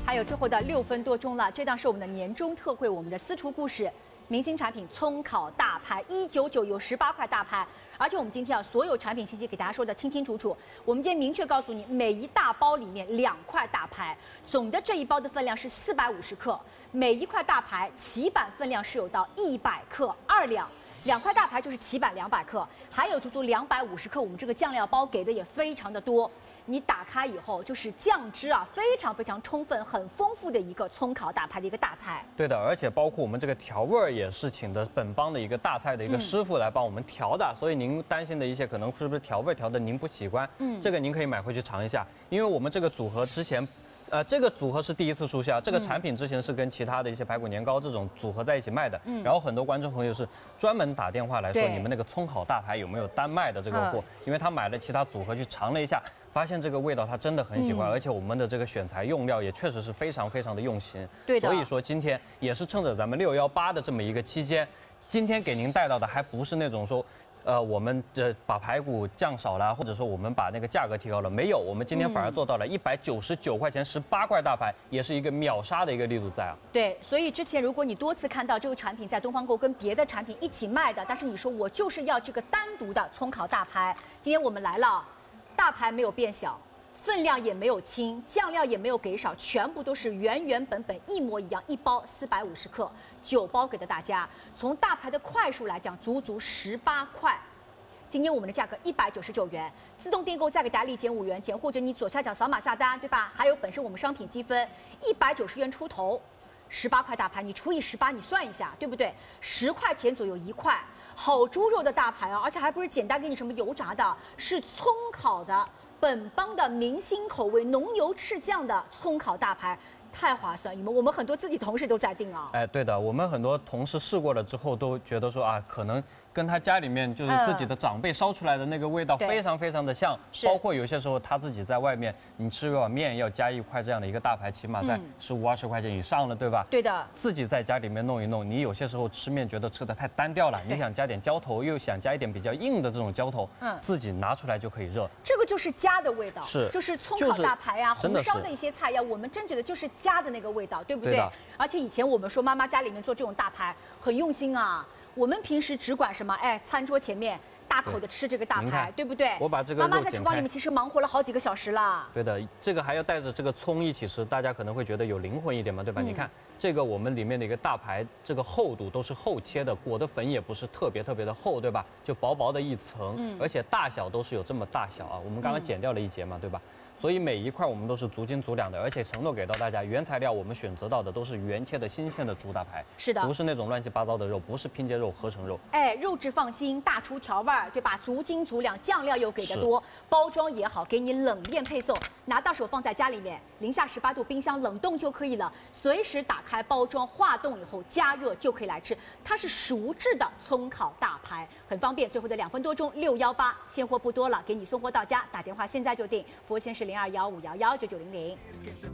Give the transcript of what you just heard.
还有最后的6分多钟了，这档是我们的年终特惠，我们的私厨故事明星产品葱烤大排199有18块大排，而且我们今天所有产品信息给大家说的清清楚楚。我们今天明确告诉你，每一大包里面2块大排，总的这一包的分量是450克，每一块大排起板分量是有到100克2两，2块大排就是起板200克，还有足足250克。我们这个酱料包给的也非常的多。你打开以后，就是酱汁啊，非常非常充分、很丰富的一个葱烤大排的一个大菜。 对的，而且包括我们这个调味儿也是请的本帮的一个大菜的一个师傅来帮我们调的，所以您担心的一些可能是不是调味调的您不喜欢，这个您可以买回去尝一下，因为我们这个组合之前。这个组合是第一次出现，这个产品之前是跟其他的一些排骨年糕这种组合在一起卖的，然后很多观众朋友是专门打电话来说你们那个葱烤大排有没有单卖的这个货，因为他买了其他组合去尝了一下，发现这个味道他真的很喜欢，而且我们的这个选材用料也确实是非常非常的用心， 对的。 所以说今天也是趁着咱们618的这么一个期间，今天给您带到的还不是那种说。我们把排骨降少了，或者说我们把那个价格提高了，没有，我们今天反而做到了199块钱18块大排，也是一个秒杀的一个力度在啊。 对，所以之前如果你多次看到这个产品在东方购跟别的产品一起卖的，但是你说我就是要这个单独的葱烤大排，今天我们来了，大排没有变小。分量也没有轻，酱料也没有给少，全部都是原原本本一模一样，一包450克，9包给到大家。从大排的块数来讲，足足18块。今天我们的价格199元，自动订购再给大家立减5元钱，或者你左下角扫码下单，对吧？还有本身我们商品积分190元出头，18块大排，你除以18，你算一下，对不对？10块钱左右1块，好猪肉的大排啊，而且还不是简单给你什么油炸的，是葱烤的。本帮的明星口味浓油赤酱的葱烤大排，太划算！我们很多自己同事都在订啊。 哎，对的，我们很多同事试过了之后都觉得说啊，可能跟他家里面就是自己的长辈烧出来的那个味道非常非常的像，包括有些时候他自己在外面，你吃一碗面要加1块这样的一个大排，起码在15、20块钱以上了，对吧？ 对的。 自己在家里面弄一弄，你有些时候吃面觉得吃的太单调了，你想加点浇头，又想加一点比较硬的这种浇头，自己拿出来就可以热。 这个就是家的味道， 是， 就是葱烤大排呀、红烧的一些菜呀，我们真觉得就是家的那个味道，对不对？而且以前我们说妈妈家里面做这种大排很用心啊。我们平时只管什么？哎，餐桌前面大口的吃这个大排，对不对？ 我把这个妈妈在厨房里面其实忙活了好几个小时了。 对的，这个还要带着这个葱一起吃，大家可能会觉得有灵魂一点嘛，对吧？你看这个我们里面的一个大排，这个厚度都是厚切的，裹的粉也不是特别的厚，对吧？就薄薄的一层，而且大小都是有这么大小啊。我们刚刚剪掉了1节嘛，对吧？所以每一块我们都是足斤足两的，而且承诺给到大家，原材料我们选择到的都是原切的新鲜的猪大排， 是的， 不是那种乱七八糟的肉，不是拼接肉、合成肉。 哎，肉质放心，大厨调味儿，对吧？足斤足两，酱料又给的多，包装也好，给你冷链配送，拿到手放在家里面，零下18度冰箱冷冻就可以了，随时打开包装化冻以后加热就可以来吃。它是熟制的葱烤大排，很方便。最后的2分多钟，618现货不多了，给你送货到家，打电话现在就订，服务线是0215119900。